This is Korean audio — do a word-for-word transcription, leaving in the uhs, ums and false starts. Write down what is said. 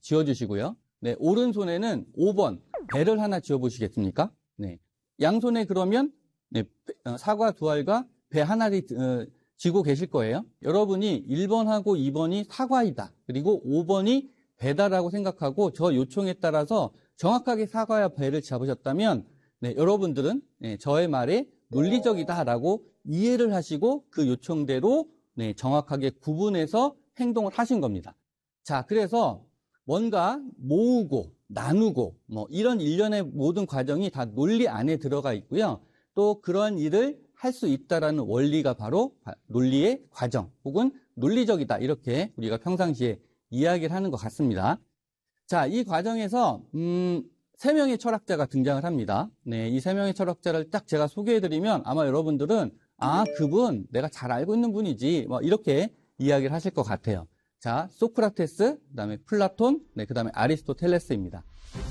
지어주시고요. 네, 오른손에는 오 번 배를 하나 지어보시겠습니까? 네, 양손에 그러면 네, 사과 두 알과 배 하나를 어, 쥐고 계실 거예요. 여러분이 일 번하고 이 번이 사과이다. 그리고 오 번이 배다라고 생각하고 저 요청에 따라서 정확하게 사과와 배를 잡으셨다면 네, 여러분들은 네, 저의 말에 논리적이다라고 이해를 하시고 그 요청대로 네, 정확하게 구분해서 행동을 하신 겁니다. 자, 그래서 뭔가 모으고 나누고 뭐 이런 일련의 모든 과정이 다 논리 안에 들어가 있고요. 또 그러한 일을 할 수 있다라는 원리가 바로 논리의 과정 혹은 논리적이다 이렇게 우리가 평상시에 이야기를 하는 것 같습니다. 자, 이 과정에서 음, 세 명의 철학자가 등장을 합니다. 네, 이 세 명의 철학자를 딱 제가 소개해드리면 아마 여러분들은 아, 그분 내가 잘 알고 있는 분이지 뭐 이렇게 이야기를 하실 것 같아요. 자, 소크라테스, 그다음에 플라톤, 네, 그다음에 아리스토텔레스입니다.